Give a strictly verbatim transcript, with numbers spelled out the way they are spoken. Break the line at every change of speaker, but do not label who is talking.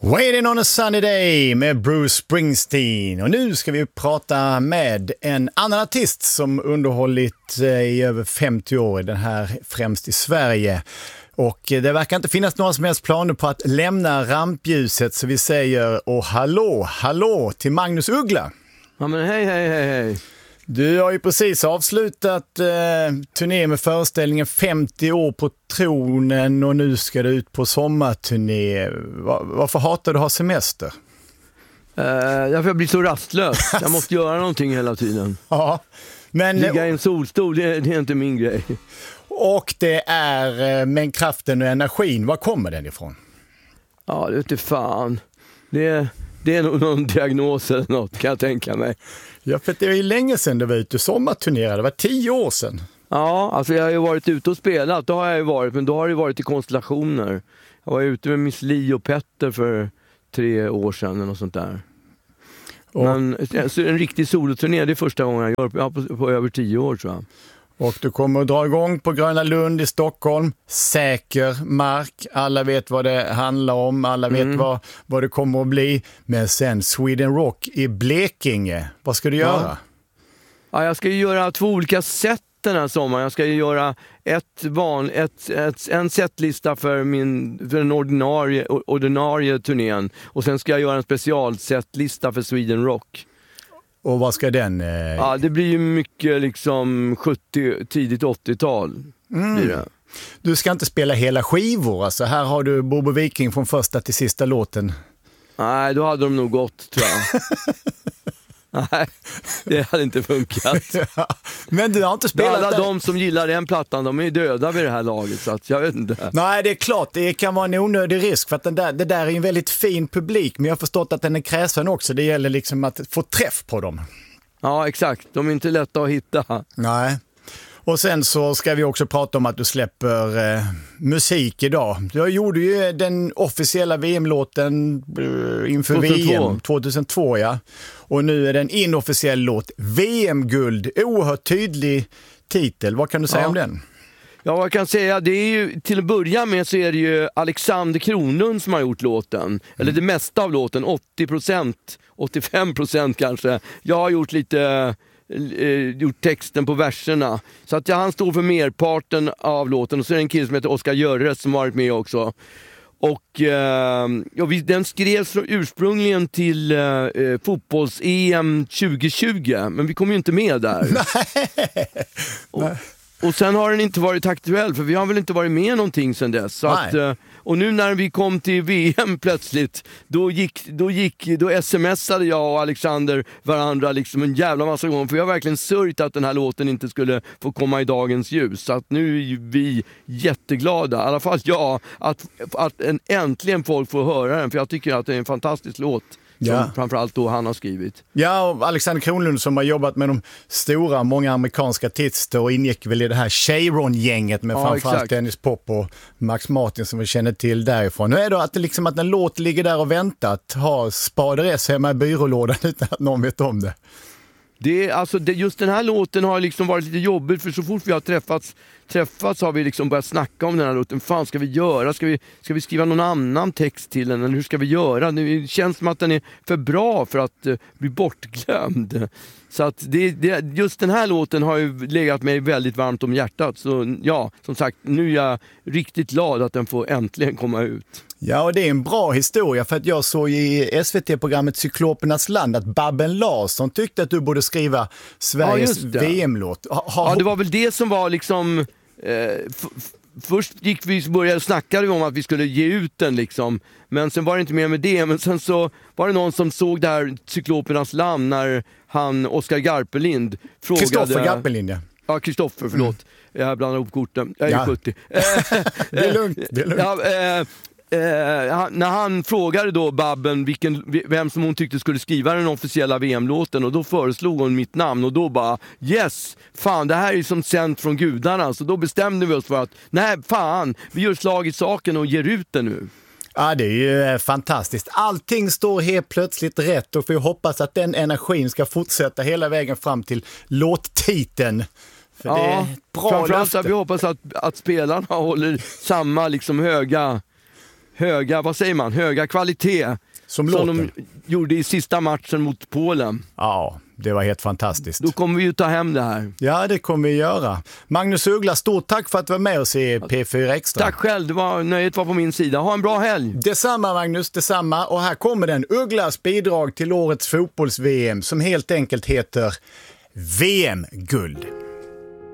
Waiting on a sunny day med Bruce Springsteen. Och nu ska vi prata med en annan artist som underhållit i över femtio år, den här främst i Sverige. Och det verkar inte finnas några som helst planer på att lämna rampljuset, så vi säger och hallå, hallå till Magnus Uggla.
Ja men hej, hej, hej, hej.
Du har ju precis avslutat eh, turné med föreställningen femtio år på tronen och nu ska du ut på sommarturné. Var, varför hatar du att ha semester?
Uh, jag blir så rastlös. Jag måste göra någonting hela tiden.
Ja, men
ligga i en solstol, det, det är inte min grej.
Och det är eh, men kraften och energin, var kommer den ifrån?
Ja, det är inte fan. Det, det är nog någon diagnos eller något, kan jag tänka mig.
Ja, för det är ju länge sedan du var ute och sommarturnerade, det var tio år sedan.
Ja, alltså jag har ju varit ute och spelat, då har jag ju varit, men då har det varit i konstellationer. Jag var ute med Miss Li och Petter för tre år sedan eller något sånt där. Och men alltså, en riktig soloturné, det är första gången jag gör på, på, på över tio år tror jag.
Och du kommer att dra igång på Gröna Lund i Stockholm. Säker mark. Alla vet vad det handlar om. Alla vet mm. vad, vad det kommer att bli. Men sen Sweden Rock i Blekinge. Vad ska du göra?
Ja. Ja, jag ska ju göra två olika sätt den här sommaren. Jag ska ju göra ett van, ett, ett, en setlista för, min, för den ordinarie, ordinarie turnén. Och sen ska jag göra en specialsetlista för Sweden Rock.
Och vad ska den... Eh...
Ja, det blir ju mycket liksom sjuttio, tidigt åttiotal.
Mm.
Blir det.
Du ska inte spela hela skivor. Alltså, här har du Bobo Viking från första till sista låten.
Nej, då hade de nog gått, tror jag. Nej, det hade inte funkat.
Ja, men du har inte spelat...
Alla
där.
de som gillar den plattan, de är döda vid det här laget, så att jag vet inte.
Nej, det är klart, det kan vara en onödig risk för att den där, det där är en väldigt fin publik, men jag har förstått att den är kräsen också. Det gäller liksom att få träff på dem.
Ja, exakt. De är inte lätta att hitta.
Nej. Och sen så ska vi också prata om att du släpper eh, musik idag. Du gjorde ju den officiella V M-låten eh, inför
tjugohundratvå.
V M tjugohundratvå, ja. Och nu är det en inofficiell låt. V M-guld, oerhört tydlig titel. Vad kan du säga
ja.
om den?
Ja, vad jag kan säga, det är ju, till att börja med så är det ju Alexander Kronlund som har gjort låten. Mm. Eller det mesta av låten, åttio procent, åttiofem procent kanske. Jag har gjort lite... gjort texten på verserna. Så att ja, han står för merparten av låten. Och så är det en kille som heter Oskar Görres som har varit med också. Och eh, ja, vi, den skrevs ursprungligen till eh, fotbolls-E M tjugohundratjugo. Men vi kom ju inte med där.
Nej.
Och, och sen har den inte varit aktuell, för vi har väl inte varit med någonting sedan dess. Så att, eh, och nu när vi kom till V M plötsligt, då gick, då gick, då smsade jag och Alexander varandra liksom en jävla massa gånger. För jag har verkligen sörjt att den här låten inte skulle få komma i dagens ljus. Så att nu är vi jätteglada, i alla fall jag, att, att en, äntligen folk får höra den. För jag tycker att det är en fantastisk låt. Som ja. framförallt då han har skrivit.
Ja, och Alexander Kronlund som har jobbat med de stora, många amerikanska artister och ingick väl i det här Cheiron-gänget med ja, framförallt exakt. Dennis Pop och Max Martin som vi känner till därifrån. Nu är det att det liksom att en låt ligger där och väntar att ha Spader S hemma i byrålådan utan att någon vet om det.
Det, alltså, det, just den här låten har liksom varit lite jobbigt, för så fort vi har träffats träffats har vi liksom börjat snacka om den här låten. Fan, ska vi göra? Ska vi, ska vi skriva någon annan text till den? Eller hur ska vi göra? Det känns som att den är för bra för att uh, bli bortglömd. Så att det, det, just den här låten har ju legat mig väldigt varmt om hjärtat. Så ja, som sagt, nu är jag riktigt glad att den får äntligen komma ut.
Ja, och det är en bra historia, för att jag såg i S V T-programmet Cyklopernas land att Babben Larsson tyckte att du borde skriva Sveriges ja, V M-låt. Ha, ha...
Ja, det var väl det som var liksom... Eh, f- f- först gick vi började snacka om att vi skulle ge ut den liksom, men sen var det inte mer med det. Men sen så var det någon som såg det här Cyklopernas land när han, Oskar Garpelind, frågade...
Kristoffer Garpelind, ja.
Ja, Kristoffer, förlåt. Mm. Jag blandar ihop korten. Jag är ja. sjuttio.
Det är lugnt, det är lugnt. Ja,
eh, Eh, han, när han frågade då Babben vilken, vem som hon tyckte skulle skriva den officiella V M-låten, och då föreslog hon mitt namn, och då bara yes, fan, det här är som sänt från gudarna. Så då bestämde vi oss för att nej, fan, vi gör slag i saken och ger ut den nu.
Ja, det är ju fantastiskt. Allting står helt plötsligt rätt, och vi hoppas att den energin ska fortsätta hela vägen fram till låttiteln. För
ja,
det är bra
framförallt
löfte.
att vi hoppas att, att spelarna håller samma liksom höga höga, vad säger man, höga kvalitet
Som,
som
låter.
de gjorde i sista matchen mot Polen.
Ja, det var helt fantastiskt.
Då kommer vi ju ta hem det här.
Ja, det kommer vi göra. Magnus Uggla, stort tack för att du var med oss i P fyra Extra.
Tack själv, det var, nöjet var på min sida. Ha en bra helg!
Detsamma Magnus, detsamma. Och här kommer den Ugglas bidrag till årets fotbolls-V M som helt enkelt heter V M-guld.